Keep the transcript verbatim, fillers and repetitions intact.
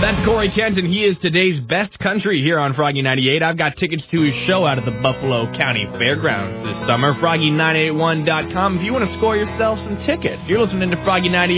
That's Corey Kent, and he is today's best country here on Froggy ninety-eight. I've got tickets to his show out at the Buffalo County Fairgrounds this summer. Froggy nine eight one dot com if you want to score yourself some tickets. You're listening to Froggy ninety-eight.